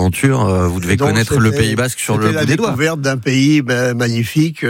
aventure, vous devez connaître le Pays Basque sur le bout des doigts. C'était la découverte d'un pays magnifique,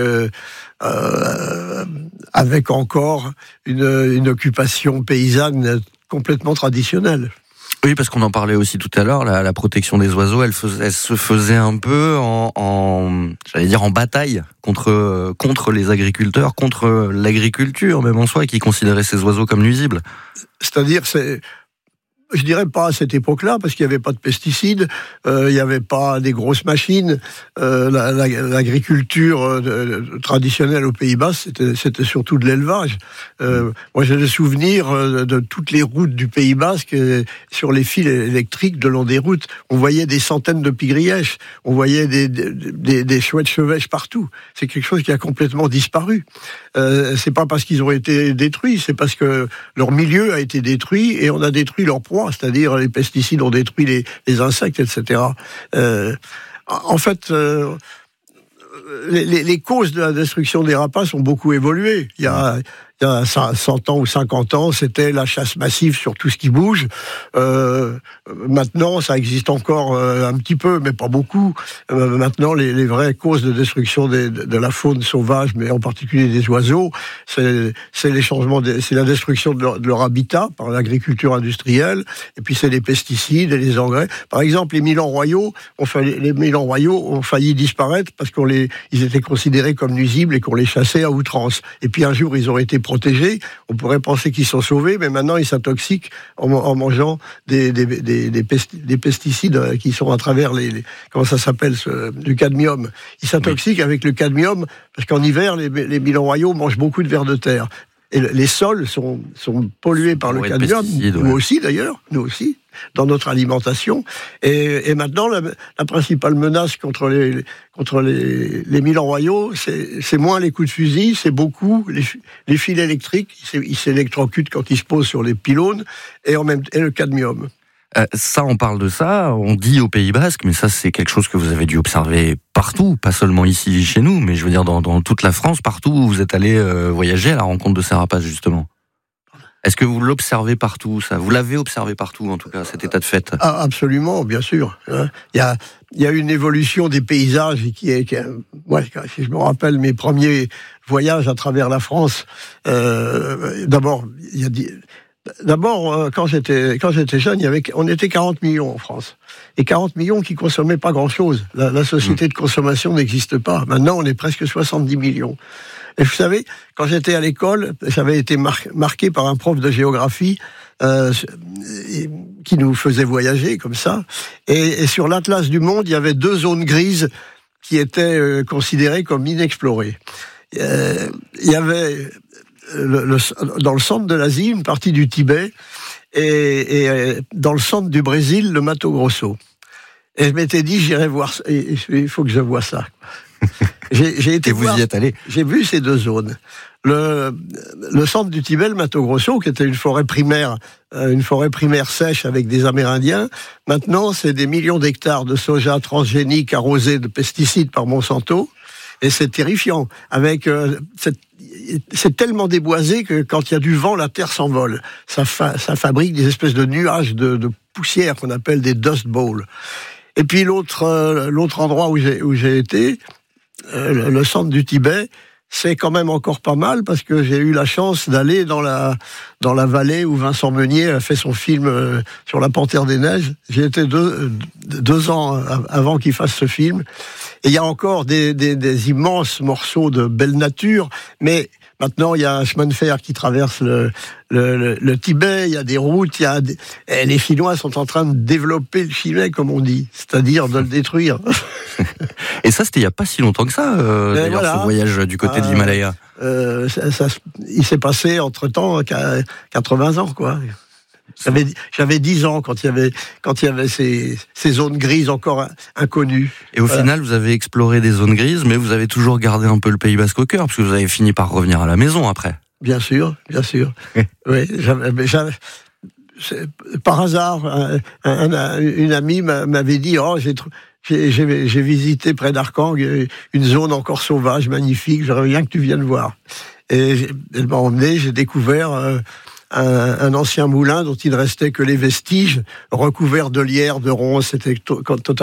avec encore une occupation paysanne complètement traditionnelle. Oui, parce qu'on en parlait aussi tout à l'heure, la protection des oiseaux, elle se faisait un peu en bataille contre les agriculteurs, contre l'agriculture même en soi, qui considérait ces oiseaux comme nuisibles. C'est-à-dire, je dirais pas à cette époque-là, parce qu'il n'y avait pas de pesticides, il n'y avait pas des grosses machines. L'agriculture traditionnelle au Pays Basque, c'était surtout de l'élevage. Moi, j'ai le souvenir de toutes les routes du Pays Basque, sur les fils électriques de long des routes. On voyait des centaines de pigrièches, on voyait des chouettes chevêches partout. C'est quelque chose qui a complètement disparu. C'est pas parce qu'ils ont été détruits, c'est parce que leur milieu a été détruit et on a détruit leur proie, c'est-à-dire les pesticides ont détruit les insectes, etc. En fait, les causes de la destruction des rapaces ont beaucoup évolué. Il y a 100 ans ou 50 ans, c'était la chasse massive sur tout ce qui bouge. Maintenant, ça existe encore un petit peu, mais pas beaucoup. Maintenant, les vraies causes de destruction de la faune sauvage, mais en particulier des oiseaux, c'est les changements, c'est la destruction de leur habitat par l'agriculture industrielle, et puis c'est les pesticides et les engrais. Par exemple, les milans royaux ont failli disparaître parce ils étaient considérés comme nuisibles et qu'on les chassait à outrance. Et puis un jour, ils ont été protégés. On pourrait penser qu'ils sont sauvés, mais maintenant ils s'intoxiquent en mangeant des pesticides qui sont à travers comment ça s'appelle, du cadmium. Ils s'intoxiquent avec le cadmium parce qu'en hiver, les milans royaux mangent beaucoup de vers de terre. Et les sols sont pollués par le cadmium. Nous aussi d'ailleurs, dans notre alimentation. Et maintenant, la principale menace contre les milans royaux, c'est moins les coups de fusil, c'est beaucoup les fils électriques. Ils s'électrocutent quand ils se posent sur les pylônes, et le cadmium. Ça, on parle de ça, on dit au Pays Basque, mais ça, c'est quelque chose que vous avez dû observer partout, pas seulement ici chez nous, mais je veux dire dans toute la France, partout où vous êtes allé voyager à la rencontre de ces rapaces, justement. Est-ce que vous l'observez partout, ça ? Vous l'avez observé partout, en tout cas, cet état de fait ? Ah, absolument, bien sûr. Il y a une évolution des paysages si je me rappelle mes premiers voyages à travers la France, d'abord, quand j'étais jeune, on était 40 millions en France. Et 40 millions qui consommaient pas grand-chose. La société de consommation n'existe pas. Maintenant, on est presque 70 millions. Et vous savez, quand j'étais à l'école, j'avais été marqué par un prof de géographie qui nous faisait voyager comme ça. Et sur l'atlas du monde, il y avait 2 zones grises qui étaient considérées comme inexplorées. Il y avait dans le centre de l'Asie, une partie du Tibet, et dans le centre du Brésil, le Mato Grosso. Et je m'étais dit, j'irai voir ça, il faut que je voie ça. Et vous y êtes allé ? J'ai vu ces 2 zones. Le centre du Tibet, le Mato Grosso, qui était une forêt primaire sèche avec des Amérindiens. Maintenant, c'est des millions d'hectares de soja transgénique arrosés de pesticides par Monsanto. Et c'est terrifiant. C'est tellement déboisé que quand il y a du vent, la terre s'envole. Ça fabrique des espèces de nuages de poussière qu'on appelle des dust bowls. Et puis l'autre endroit où j'ai été, le centre du Tibet, c'est quand même encore pas mal parce que j'ai eu la chance d'aller dans la vallée où Vincent Meunier a fait son film sur la Panthère des Neiges. J'y étais 2 ans avant qu'il fasse ce film. Et il y a encore des immenses morceaux de belle nature, mais maintenant il y a un chemin de fer qui traverse le Tibet, il y a des routes, et les Chinois sont en train de développer le Chine, comme on dit, c'est-à-dire de le détruire. Et ça, c'était il n'y a pas si longtemps que ça, d'ailleurs, ce voyage du côté de l'Himalaya. Il s'est passé entre-temps 80 ans, quoi. J'avais 10 ans quand il y avait ces zones grises encore inconnues. Et au final, vous avez exploré des zones grises, mais vous avez toujours gardé un peu le Pays Basque au cœur, parce que vous avez fini par revenir à la maison après. Bien sûr. Oui, par hasard, une amie m'avait dit, j'ai visité près d'Arkhang une zone encore sauvage, magnifique, j'aimerais bien que tu viennes voir. Et elle m'a emmené, j'ai découvert un ancien moulin dont il ne restait que les vestiges, recouverts de lierre, de ronces, c'était totalement